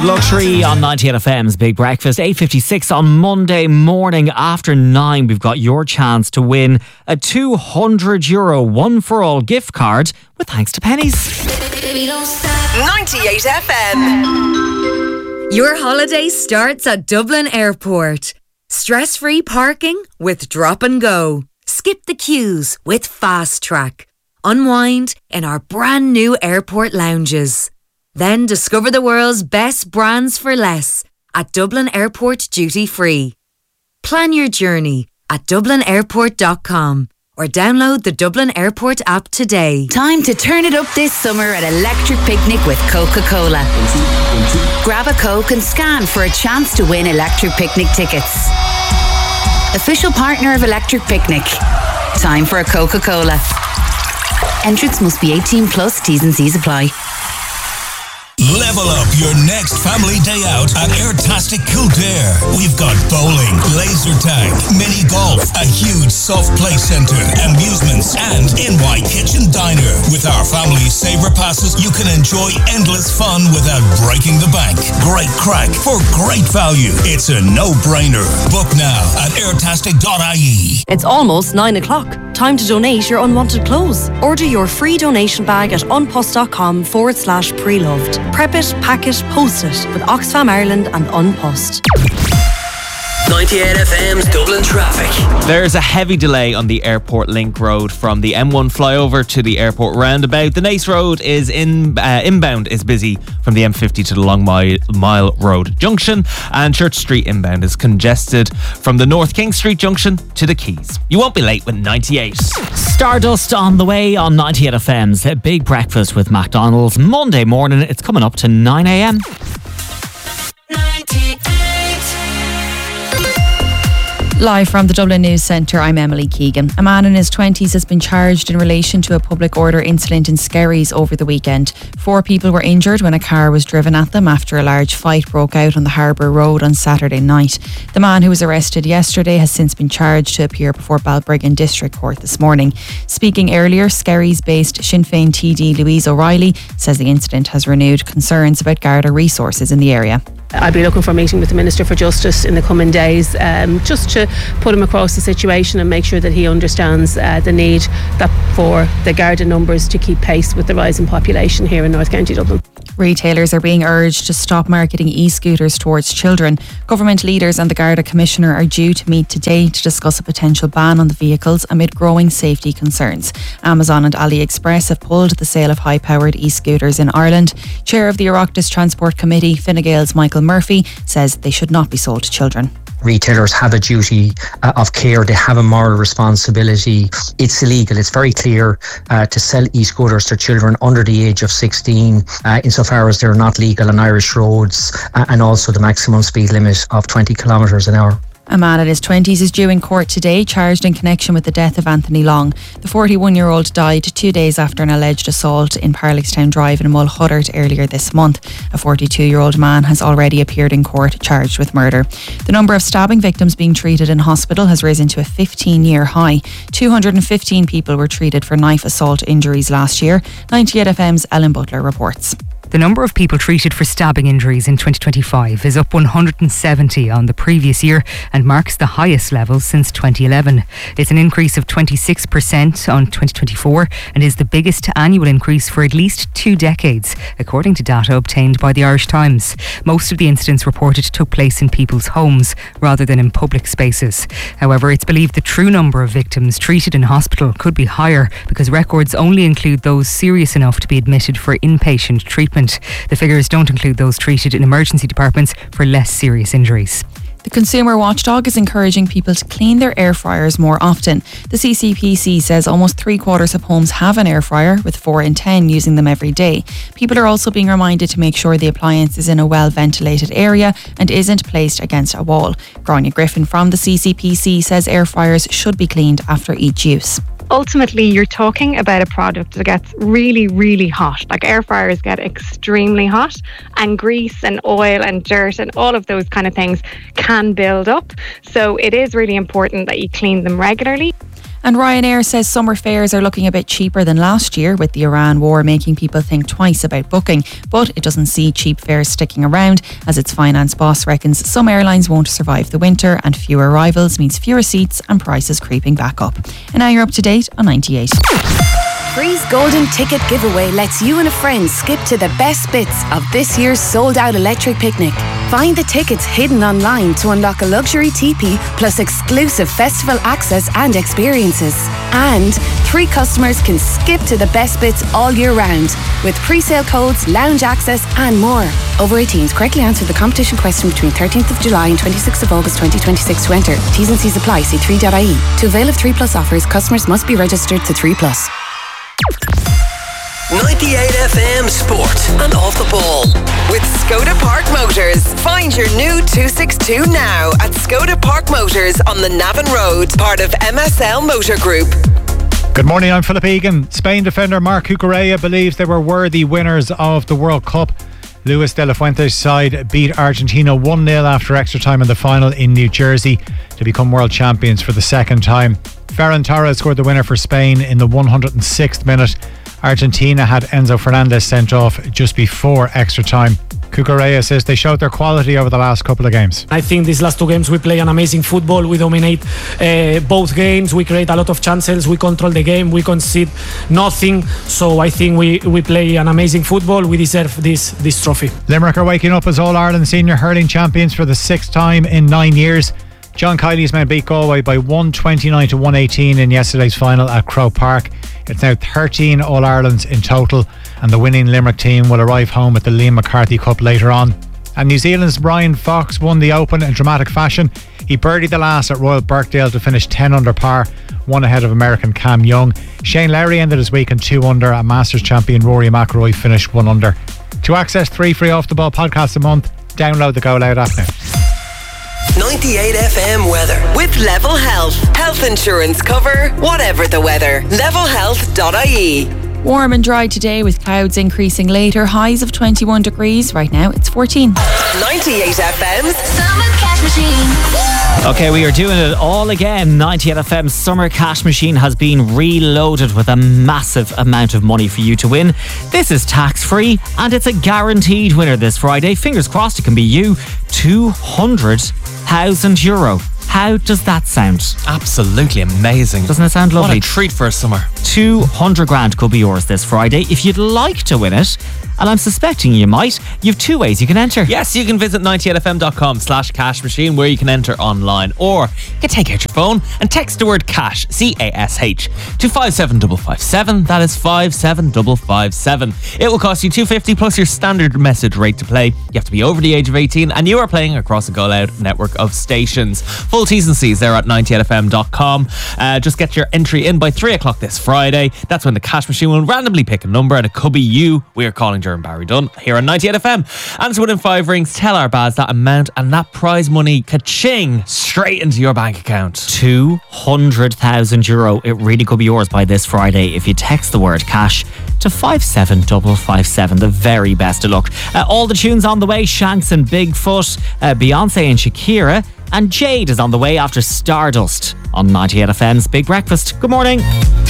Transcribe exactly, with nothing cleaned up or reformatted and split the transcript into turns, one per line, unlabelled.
Luxury on ninety-eight F M's Big Breakfast, eight fifty-six on Monday morning after nine. We've got your chance to win a two hundred euro one-for-all gift card with thanks to Pennies.
ninety-eight F M.
Your holiday starts at Dublin Airport. Stress-free parking with Drop and Go. Skip the queues with Fast Track. Unwind in our brand new airport lounges. Then discover the world's best brands for less at Dublin Airport Duty Free. Plan your journey at dublin airport dot com or download the Dublin Airport app today.
Time to turn it up this summer at Electric Picnic with Coca-Cola. Grab a Coke and scan for a chance to win Electric Picnic tickets. Official partner of Electric Picnic. Time for a Coca-Cola. Entrance must be eighteen plus, T's and C's apply.
Level up your next family day out at Airtastic Kildare. We've got bowling, laser tag, mini golf, a huge soft play centre, amusements, and N Y Kitchen Diner. With our family saver passes, you can enjoy endless fun without breaking the bank. Great crack for great value. It's a no-brainer. Book now at airtastic dot I E.
It's almost nine o'clock. Time to donate your unwanted clothes. Order your free donation bag at unpost.com forward slash pre-loved. Prep it, pack it, post it with Oxfam Ireland and Unpost.
ninety-eight F M's Dublin traffic.
There's a heavy delay on the Airport Link Road from the M one flyover to the airport roundabout. The Nace Road is in uh, inbound is busy from the M fifty to the Long Mile, Mile Road Junction, and Church Street inbound is congested from the North King Street Junction to the Quays. You won't be late with ninety-eight. Stardust on the way on ninety-eight F M's Big Breakfast with McDonald's. Monday morning, it's coming up to nine a m.
Live from the Dublin News Centre, I'm Emily Keegan. A man in his twenties has been charged in relation to a public order incident in Skerries over the weekend. Four people were injured when a car was driven at them after a large fight broke out on the Harbour Road on Saturday night. The man who was arrested yesterday has since been charged to appear before Balbriggan District Court this morning. Speaking earlier, Skerries-based Sinn Féin T D Louise O'Reilly says the incident has renewed concerns about Garda resources in the area.
I'll be looking for a meeting with the Minister for Justice in the coming days, um, just to put him across the situation and make sure that he understands uh, the need that for the Garda numbers to keep pace with the rising population here in North County Dublin.
Retailers are being urged to stop marketing e-scooters towards children. Government leaders and the Garda Commissioner are due to meet today to discuss a potential ban on the vehicles amid growing safety concerns. Amazon and AliExpress have pulled the sale of high-powered e-scooters in Ireland. Chair of the Oireachtas Transport Committee, Fine Gael's Michael Murphy, says they should not be sold to children.
Retailers have a duty uh, of care. They have a moral responsibility. It's illegal. It's very clear uh, to sell e-scooters to children under the age of sixteen, uh, insofar as they're not legal on Irish roads, uh, and also the maximum speed limit of twenty kilometres an hour.
A man in his twenties is due in court today, charged in connection with the death of Anthony Long. The forty-one-year-old died two days after an alleged assault in Parlickstown Drive in Mulhuddart earlier this month. A forty-two-year-old man has already appeared in court charged with murder. The number of stabbing victims being treated in hospital has risen to a fifteen-year high. two hundred fifteen people were treated for knife assault injuries last year. ninety-eight F M's Ellen Butler reports.
The number of people treated for stabbing injuries in twenty twenty-five is up one hundred seventy on the previous year and marks the highest level since twenty eleven. It's an increase of twenty-six percent on twenty twenty-four and is the biggest annual increase for at least two decades, according to data obtained by the Irish Times. Most of the incidents reported took place in people's homes rather than in public spaces. However, it's believed the true number of victims treated in hospital could be higher because records only include those serious enough to be admitted for inpatient treatment. The figures don't include those treated in emergency departments for less serious injuries.
The Consumer Watchdog is encouraging people to clean their air fryers more often. The C C P C says almost three quarters of homes have an air fryer, with four in ten using them every day. People are also being reminded to make sure the appliance is in a well ventilated area and isn't placed against a wall. Grania Griffin from the C C P C says air fryers should be cleaned after each use.
Ultimately, you're talking about a product that gets really, really hot. Like air fryers get extremely hot, and grease and oil and dirt and all of those kind of things can build up. So it is really important that you clean them regularly.
And Ryanair says summer fares are looking a bit cheaper than last year, with the Iran war making people think twice about booking. But it doesn't see cheap fares sticking around, as its finance boss reckons some airlines won't survive the winter, and fewer arrivals means fewer seats and prices creeping back up. And now you're up to date on ninety-eight.
Free's Golden Ticket Giveaway lets you and a friend skip to the best bits of this year's sold-out electric picnic. Find the tickets hidden online to unlock a luxury teepee plus exclusive festival access and experiences. And three customers can skip to the best bits all year round with pre-sale codes, lounge access and more. Over eighteens, correctly answer the competition question between thirteenth of July and twenty-sixth of August twenty twenty-six to enter. T's and C's apply. See three dot I E. To avail of three plus offers, customers must be registered to three plus.
ninety-eight F M Sport and Off the Ball with Skoda Park Motors. Find your new two sixty-two now at Skoda Park Motors on the Navan Road, part of M S L Motor Group.
Good morning, I'm Philip Egan. Spain defender Marc Cucurella believes they were worthy winners of the World Cup. Luis de la Fuente's side beat Argentina one nil after extra time in the final in New Jersey to become world champions for the second time. Ferran Torres scored the winner for Spain in the one hundred sixth minute. Argentina had Enzo Fernandez sent off just before extra time. Cucurella says they showed their quality over the last couple of games.
I think these last two games we play an amazing football. We dominate uh, both games. We create a lot of chances. We control the game. We concede nothing. So I think we, we play an amazing football. We deserve this, this trophy.
Limerick are waking up as All-Ireland senior hurling champions for the sixth time in nine years. John Kiley's men beat Galway by one twenty-nine to one eighteen in yesterday's final at Croke Park. It's now thirteen All-Irelands in total, and the winning Limerick team will arrive home at the Liam McCarthy Cup later on. And New Zealand's Ryan Fox won the Open in dramatic fashion. He birdied the last at Royal Birkdale to finish ten under par, one ahead of American Cam Young. Shane Lowry ended his week in two under, and Masters champion Rory McIlroy finished one under. To access three free Off the Ball podcasts a month, download the Go Loud app now.
ninety-eight F M weather with Level Health. Health insurance cover, whatever the weather. level health dot I E.
Warm and dry today with clouds increasing later. Highs of twenty-one degrees. Right now it's fourteen.
ninety-eight F M's
Summer Cash Machine.
Okay, we are doing it all again. ninety-eight F M's Summer Cash Machine has been reloaded with a massive amount of money for you to win. This is tax-free and it's a guaranteed winner this Friday. Fingers crossed it can be you. two hundred thousand euro. How does that sound? Absolutely amazing. Doesn't it sound lovely?
What a treat for a summer.
two hundred grand could be yours this Friday. If you'd like to win it, and I'm suspecting you might, you've two ways you can enter.
Yes, you can visit ninety-eight f m dot com slash cash machine where you can enter online, or you can take out your phone and text the word cash, C A S H, to five seven five five seven. That is five seven five five seven. It will cost you two fifty plus your standard message rate to play. You have to be over the age of eighteen and you are playing across a Go Loud network of stations. Full T's and C's there at ninety-eight f m dot com. Uh, just get your entry in by three o'clock this Friday. That's when the cash machine will randomly pick a number and it could be you. We are calling during Barry Dunn here on ninety-eight F M. Answer within five rings, tell our Baz that amount, and that prize money, ka-ching, straight into your bank account.
two hundred thousand euro. It really could be yours by this Friday if you text the word cash to five seven five five seven. The very best of luck. Uh, all the tunes on the way: Shanks and Bigfoot, uh, Beyonce and Shakira, and Jade is on the way after Stardust on ninety-eight F M's Big Breakfast. Good morning.